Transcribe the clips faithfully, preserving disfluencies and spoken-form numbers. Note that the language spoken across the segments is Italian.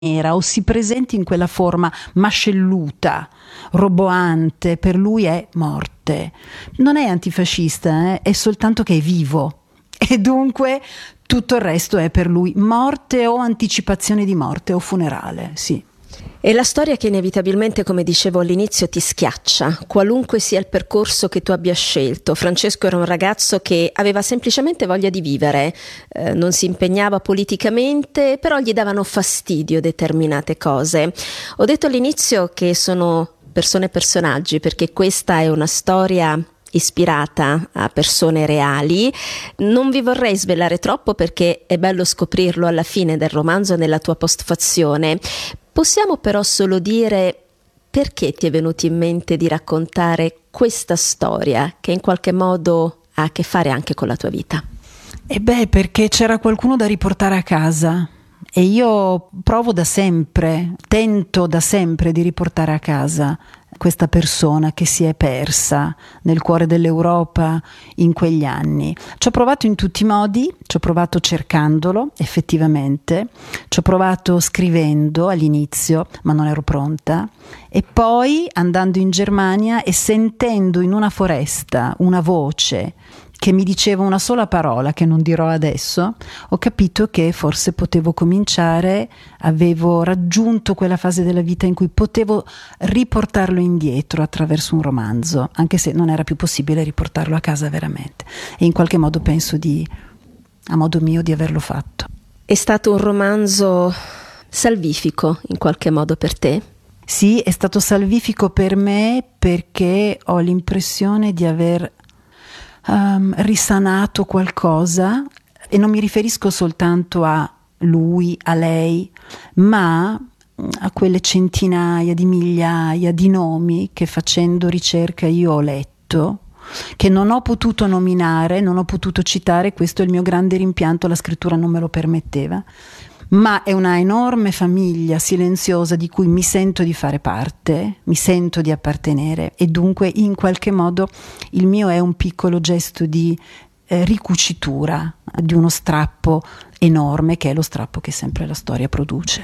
nera o si presenti in quella forma mascelluta, roboante, per lui è morte. Non è antifascista, eh? È soltanto che è vivo e dunque tutto il resto è per lui morte o anticipazione di morte o funerale, sì. È la storia che inevitabilmente, come dicevo all'inizio, ti schiaccia, qualunque sia il percorso che tu abbia scelto. Francesco era un ragazzo che aveva semplicemente voglia di vivere, eh, non si impegnava politicamente, però gli davano fastidio determinate cose. Ho detto all'inizio che sono persone e personaggi, perché questa è una storia ispirata a persone reali. Non vi vorrei svelare troppo perché è bello scoprirlo alla fine del romanzo nella tua postfazione. Possiamo però solo dire perché ti è venuto in mente di raccontare questa storia che in qualche modo ha a che fare anche con la tua vita? E beh, perché c'era qualcuno da riportare a casa e io provo da sempre, tento da sempre di riportare a casa questa persona che si è persa nel cuore dell'Europa in quegli anni. Ci ho provato in tutti i modi, ci ho provato cercandolo effettivamente, ci ho provato scrivendo all'inizio, ma non ero pronta, e poi andando in Germania e sentendo in una foresta una voce che mi diceva una sola parola che non dirò adesso, ho capito che forse potevo cominciare, avevo raggiunto quella fase della vita in cui potevo riportarlo indietro attraverso un romanzo, anche se non era più possibile riportarlo a casa veramente. E in qualche modo penso di, a modo mio, di averlo fatto. È stato un romanzo salvifico in qualche modo per te? Sì, è stato salvifico per me perché ho l'impressione di aver Um, risanato qualcosa, e non mi riferisco soltanto a lui, a lei, ma a quelle centinaia di migliaia di nomi che facendo ricerca io ho letto, che non ho potuto nominare, non ho potuto citare. Questo è il mio grande rimpianto, la scrittura non me lo permetteva, ma è una enorme famiglia silenziosa di cui mi sento di fare parte, mi sento di appartenere, e dunque in qualche modo il mio è un piccolo gesto di eh, ricucitura di uno strappo enorme, che è lo strappo che sempre la storia produce.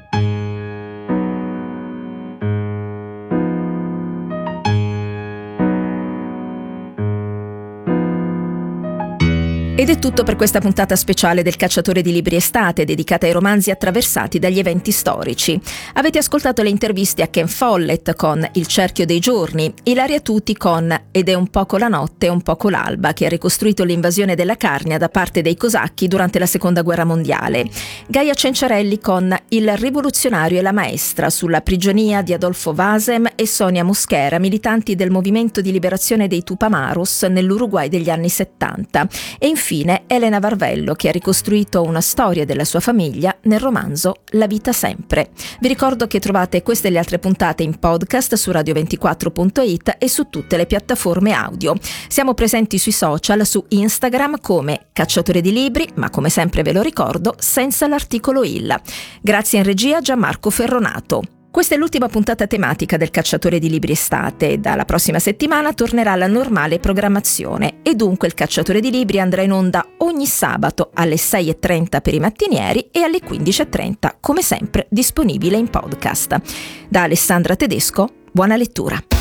Ed è tutto per questa puntata speciale del Cacciatore di Libri Estate, dedicata ai romanzi attraversati dagli eventi storici. Avete ascoltato le interviste a Ken Follett con Il cerchio dei giorni, Ilaria Tuti con Ed è un poco la notte e un poco l'alba, che ha ricostruito l'invasione della Carnia da parte dei cosacchi durante la Seconda Guerra Mondiale, Gaia Cenciarelli con Il rivoluzionario e la maestra, sulla prigionia di Adolfo Vasem e Sonia Mosquera, militanti del movimento di liberazione dei Tupamaros nell'Uruguay degli anni settanta, e infine Infine, Elena Varvello, che ha ricostruito una storia della sua famiglia nel romanzo La vita sempre. Vi ricordo che trovate queste e le altre puntate in podcast su radio ventiquattro punto it e su tutte le piattaforme audio. Siamo presenti sui social, su Instagram come Cacciatore di Libri, ma come sempre ve lo ricordo, senza l'articolo il. Grazie in regia Gianmarco Ferronato. Questa è l'ultima puntata tematica del Cacciatore di Libri Estate. Dalla prossima settimana tornerà la normale programmazione e dunque il Cacciatore di Libri andrà in onda ogni sabato alle sei e trenta per i mattinieri e alle quindici e trenta, come sempre disponibile in podcast. Da Alessandra Tedesco, buona lettura.